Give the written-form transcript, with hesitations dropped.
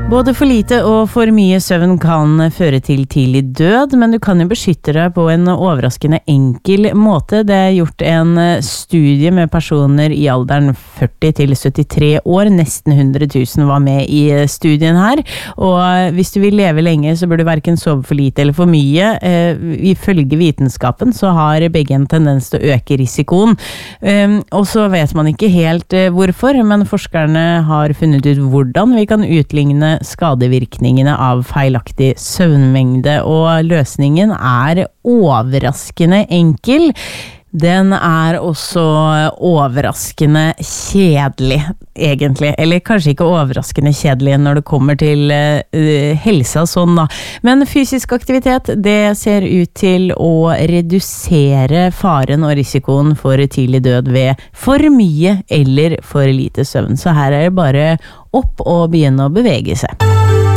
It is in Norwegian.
Både for lite og for mye søvn kan føre til tidlig død, men du kan jo beskytte deg på en overraskende enkel måte. Det er gjort en studie med personer i alderen 40 til 73 år. Nesten 100 000 var med i studien her. Og hvis du vil leve lenge, så bør du hverken sove for lite eller for mye. Ifølge vitenskapen så har begge en tendens til å øke risikoen. Og så vet man ikke helt hvorfor, men forskerne har funnet ut hvordan vi kan utligne skadevirkningene av feilaktig søvnmengde, og løsningen er overraskende enkel. Den er også overraskende kjedelig, egentlig. Eller kanskje ikke overraskende kjedelig når det kommer til helse og sånn da. Men fysisk aktivitet, det ser ut til å redusere faren og risikoen for tidlig død ved for mye eller for lite søvn. Så her er det bare opp og begynne å bevege seg.